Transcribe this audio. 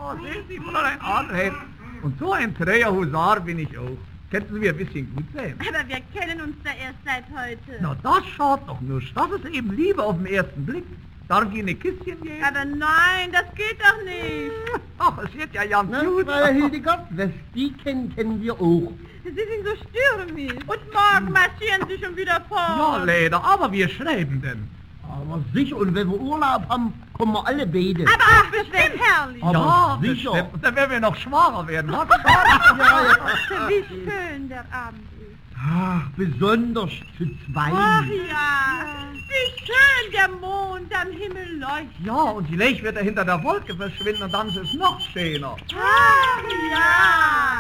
Oh, sehen Sie, Fräulein Adelheid. Und so ein träger Husar bin ich auch. Könnten Sie mir ein bisschen gut sein? Aber wir kennen uns da erst seit heute. Na, das schaut doch nur. Das ist eben Liebe auf den ersten Blick. Darf ich Ihnen ein Küsschen geben? Aber nein, das geht doch nicht. Ach, es wird ja ganz Na, gut. Frau Hildegard, was die kennen wir auch. Sie sind so stürmisch. Und morgen marschieren Sie schon wieder Ja, fort. leider, aber wir schreiben denn. Aber sicher, und wenn wir Urlaub haben, kommen wir alle beide. Aber ach, das wäre herrlich. Aber ja, sicher. bestimmt. Und dann werden wir noch schwacher werden. Was? Wie schön der Abend ist. Ach, besonders zu zweit. Ach ja, wie schön der Mond am Himmel leuchtet. Ja, und die Licht wird er hinter der Wolke verschwinden und dann ist es noch schöner. Ach ja.